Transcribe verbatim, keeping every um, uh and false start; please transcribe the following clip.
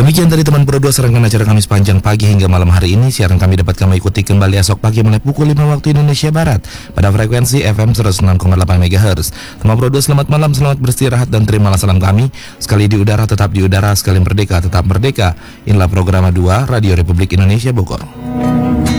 Demikian tadi teman Pro dua serangkaian acara kami sepanjang pagi hingga malam hari ini. Siaran kami dapat kami ikuti kembali esok pagi mulai pukul lima waktu Indonesia Barat pada frekuensi F M seratus enam koma delapan megahertz. Teman Pro dua selamat malam, selamat beristirahat dan terimalah salam kami. Sekali di udara tetap di udara, sekali merdeka tetap merdeka. Inilah program dua Radio Republik Indonesia Bogor.